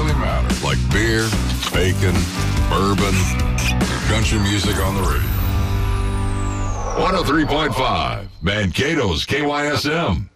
really matter, like beer, bacon, bourbon, and country music on the radio. 103.5, Mankato's KYSM.